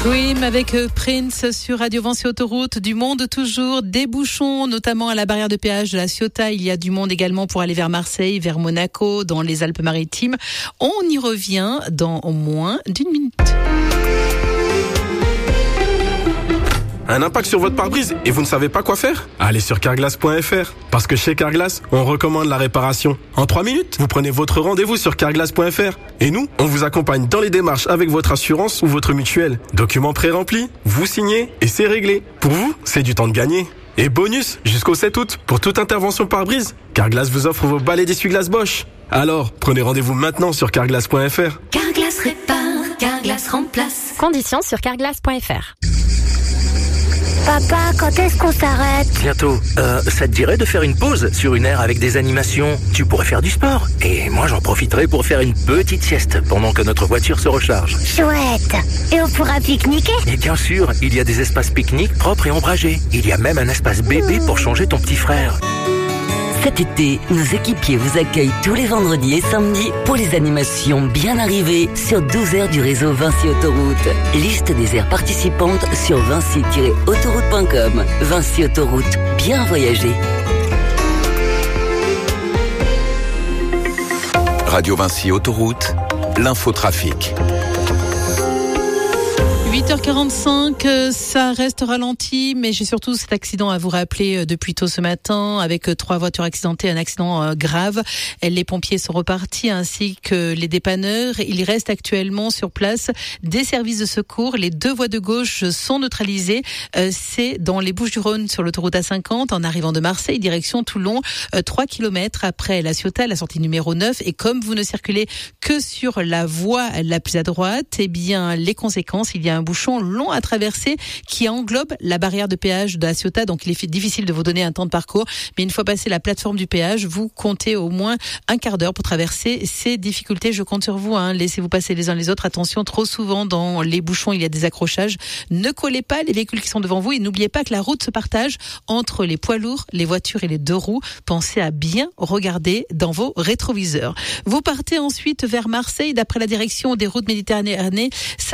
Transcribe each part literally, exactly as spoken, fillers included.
Cream avec Prince sur Radio Vinci Autoroute. Du monde toujours, des bouchons, notamment à la barrière de péage de la Ciotat. Il y a du monde également pour aller vers Marseille, vers Monaco, dans les Alpes-Maritimes. On y revient dans moins d'une minute. Un impact sur votre pare-brise et vous ne savez pas quoi faire? Allez sur carglass point f r. Parce que chez Carglass, on recommande la réparation. En trois minutes, vous prenez votre rendez-vous sur carglass point f r. Et nous, on vous accompagne dans les démarches avec votre assurance ou votre mutuelle. Documents pré-remplis, vous signez et c'est réglé. Pour vous, c'est du temps de gagner. Et bonus, jusqu'au sept août, pour toute intervention pare-brise, Carglass vous offre vos balais d'essuie-glace Bosch. Alors, prenez rendez-vous maintenant sur carglass point f r. Carglass répare, Carglass remplace. Conditions sur carglass point f r. Papa, quand est-ce qu'on s'arrête? Bientôt. Euh, ça te dirait de faire une pause sur une aire avec des animations? Tu pourrais faire du sport. Et moi, j'en profiterai pour faire une petite sieste pendant que notre voiture se recharge. Chouette. Et on pourra pique-niquer? Et bien sûr, il y a des espaces pique-nique propres et ombragés. Il y a même un espace bébé pour changer ton petit frère. Cet été, nos équipiers vous accueillent tous les vendredis et samedis pour les animations bien arrivées sur douze aires du réseau Vinci Autoroute. Liste des aires participantes sur vinci tiret autoroute point com. Vinci Autoroute, bien voyager. Radio Vinci Autoroute, l'infotrafic. huit heures quarante-cinq, ça reste ralenti, mais j'ai surtout cet accident à vous rappeler depuis tôt ce matin avec trois voitures accidentées, un accident grave. Les pompiers sont repartis ainsi que les dépanneurs. Il reste actuellement sur place des services de secours. Les deux voies de gauche sont neutralisées. C'est dans les Bouches-du-Rhône sur l'autoroute A cinquante en arrivant de Marseille, direction Toulon, trois kilomètres après la Ciotat, la sortie numéro neuf. Et comme vous ne circulez que sur la voie la plus à droite, eh bien, les conséquences, il y a un bouchon long à traverser qui englobe la barrière de péage de la Ciotat. Donc, il est difficile de vous donner un temps de parcours. Mais une fois passé la plateforme du péage, vous comptez au moins un quart d'heure pour traverser ces difficultés. Je compte sur vous, hein. Laissez-vous passer les uns les autres. Attention, trop souvent dans les bouchons, il y a des accrochages. Ne collez pas les véhicules qui sont devant vous et n'oubliez pas que la route se partage entre les poids lourds, les voitures et les deux roues. Pensez à bien regarder dans vos rétroviseurs. Vous partez ensuite vers Marseille. D'après la direction des routes méditerranéennes,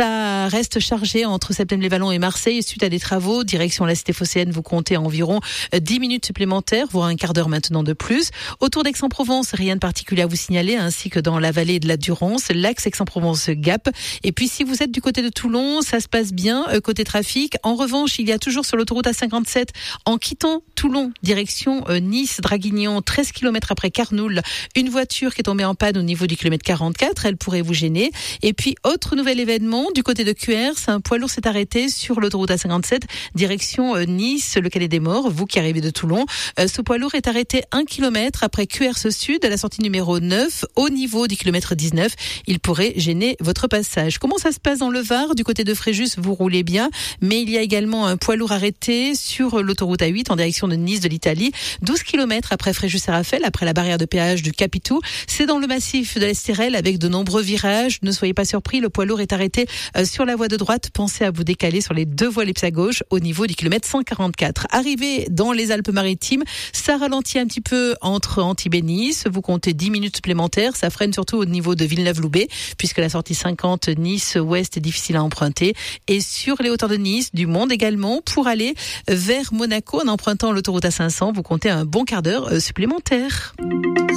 ça reste chargé entre Septèmes-les-Vallons et Marseille suite à des travaux. Direction la cité phocéenne, vous comptez environ dix minutes supplémentaires, voire un quart d'heure maintenant de plus. Autour d'Aix-en-Provence, rien de particulier à vous signaler, ainsi que dans la vallée de la Durance, l'axe Aix-en-Provence-Gap. Et puis si vous êtes du côté de Toulon, ça se passe bien côté trafic. En revanche, il y a toujours sur l'autoroute A cinquante-sept, en quittant Toulon, direction Nice, Draguignan, treize kilomètres après Carnoul, une voiture qui est tombée en panne au niveau du kilomètre quarante-quatre, elle pourrait vous gêner. Et puis autre nouvel événement, du côté de Q R, un poids lourd s'est arrêté sur l'autoroute A cinquante-sept, direction Nice, le Calais des Morts, vous qui arrivez de Toulon. Ce poids lourd est arrêté un kilomètre après Q R Sud, à la sortie numéro neuf, au niveau du kilomètre dix-neuf. Il pourrait gêner votre passage. Comment ça se passe dans le Var? Du côté de Fréjus, vous roulez bien, mais il y a également un poids lourd arrêté sur l'autoroute A huit en direction de Nice de l'Italie, douze kilomètres après Fréjus-Raphaël, après la barrière de péage du Capitou. C'est dans le massif de l'Estérel avec de nombreux virages. Ne soyez pas surpris, le poids lourd est arrêté sur la voie de droite. Pensez à vous décaler sur les deux voies à gauche au niveau du kilomètre cent quarante-quatre. Arrivé dans les Alpes-Maritimes, ça ralentit un petit peu entre Antibes et Nice. Vous comptez dix minutes supplémentaires. Ça freine surtout au niveau de Villeneuve-Loubet, puisque la sortie cinquante Nice-Ouest est difficile à emprunter. Et sur les hauteurs de Nice, du monde également, pour aller vers Monaco en empruntant l'autoroute A cinq cents, vous comptez un bon quart d'heure supplémentaire.